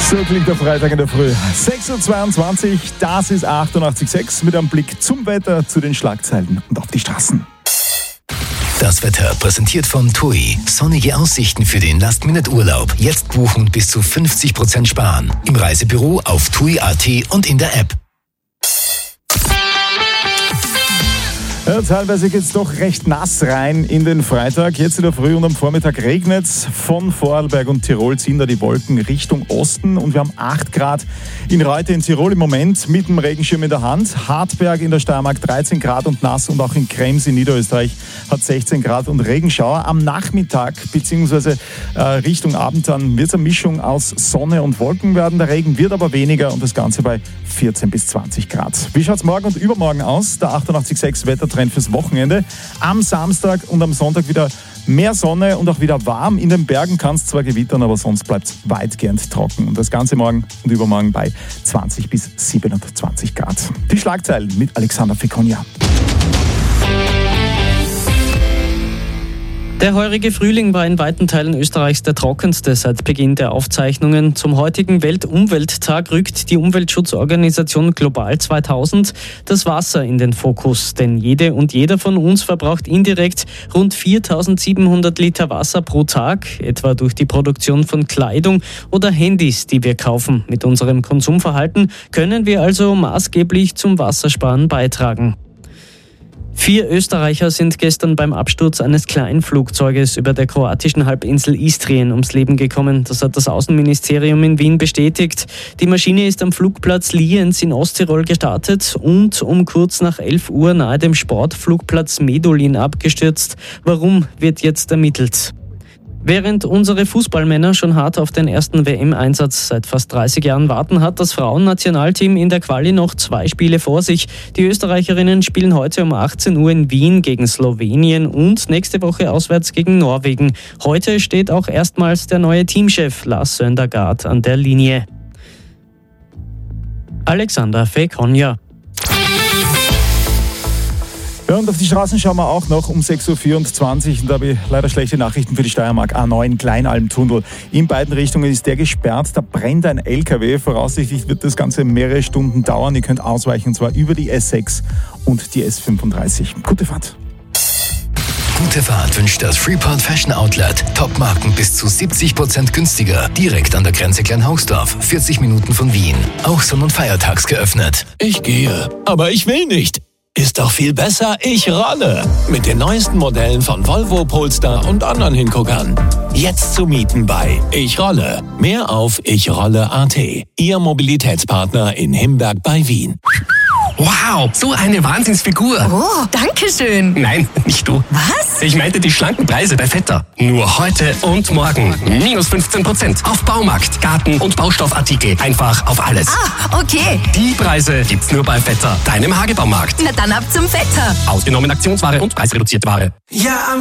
So klingt der Freitag in der Früh. 6.22 Uhr, das ist 88.6 mit einem Blick zum Wetter, zu den Schlagzeilen und auf die Straßen. Das Wetter präsentiert von TUI. Sonnige Aussichten für den Last-Minute-Urlaub. Jetzt buchen bis zu 50% sparen. Im Reisebüro auf TUI.at und in der App. Ja, teilweise geht es doch recht nass rein in den Freitag. Jetzt in der Früh und am Vormittag regnet es. Von Vorarlberg und Tirol ziehen da die Wolken Richtung Osten. Und wir haben 8 Grad in Reutte in Tirol im Moment mit dem Regenschirm in der Hand. Hartberg in der Steiermark 13 Grad und nass. Und auch in Krems in Niederösterreich hat 16 Grad und Regenschauer. Am Nachmittag bzw. Richtung Abend dann wird es eine Mischung aus Sonne und Wolken werden. Der Regen wird aber weniger und das Ganze bei 14 bis 20 Grad. Wie schaut es morgen und übermorgen aus? Der 88.6 Wettertrend fürs Wochenende. Am Samstag und am Sonntag wieder mehr Sonne und auch wieder warm. In den Bergen kann es zwar gewittern, aber sonst bleibt es weitgehend trocken. Und das Ganze morgen und übermorgen bei 20 bis 27 Grad. Die Schlagzeilen mit Alexander Fekonia. Der heurige Frühling war in weiten Teilen Österreichs der trockenste seit Beginn der Aufzeichnungen. Zum heutigen Weltumwelttag rückt die Umweltschutzorganisation Global 2000 das Wasser in den Fokus. Denn jede und jeder von uns verbraucht indirekt rund 4.700 Liter Wasser pro Tag, etwa durch die Produktion von Kleidung oder Handys, die wir kaufen. Mit unserem Konsumverhalten können wir also maßgeblich zum Wassersparen beitragen. 4 Österreicher sind gestern beim Absturz eines Kleinflugzeuges über der kroatischen Halbinsel Istrien ums Leben gekommen. Das hat das Außenministerium in Wien bestätigt. Die Maschine ist am Flugplatz Lienz in Osttirol gestartet und um kurz nach 11 Uhr nahe dem Sportflugplatz Medulin abgestürzt. Warum, wird jetzt ermittelt. Während unsere Fußballmänner schon hart auf den ersten WM-Einsatz seit fast 30 Jahren warten, hat das Frauennationalteam in der Quali noch 2 Spiele vor sich. Die Österreicherinnen spielen heute um 18 Uhr in Wien gegen Slowenien und nächste Woche auswärts gegen Norwegen. Heute steht auch erstmals der neue Teamchef Lars Søndergaard an der Linie. Alexander Fekonia. Ja, und auf die Straßen schauen wir auch noch um 6.24 Uhr. Und da habe ich leider schlechte Nachrichten für die Steiermark. A9 Kleinalmtunnel. In beiden Richtungen ist der gesperrt. Da brennt ein LKW. Voraussichtlich wird das Ganze mehrere Stunden dauern. Ihr könnt ausweichen, und zwar über die S6 und die S35. Gute Fahrt. Gute Fahrt wünscht das Freeport Fashion Outlet. Top-Marken bis zu 70% günstiger. Direkt an der Grenze Kleinhausdorf. 40 Minuten von Wien. Auch Sonn- und Feiertags geöffnet. Ich gehe, aber ich will nicht. Ist doch viel besser, ich rolle. Mit den neuesten Modellen von Volvo, Polestar und anderen Hinguckern. Jetzt zu mieten bei Ich Rolle. Mehr auf ichrolle.at. Ihr Mobilitätspartner in Himberg bei Wien. Wow, so eine Wahnsinnsfigur. Oh, danke schön. Nein, nicht du. Was? Ich meinte die schlanken Preise bei Vetter. Nur heute und morgen. Minus 15% auf Baumarkt, Garten- und Baustoffartikel. Einfach auf alles. Ah, okay. Die Preise gibt's nur bei Vetter, deinem Hagebaumarkt. Na dann ab zum Vetter. Ausgenommen Aktionsware und preisreduzierte Ware. Ja,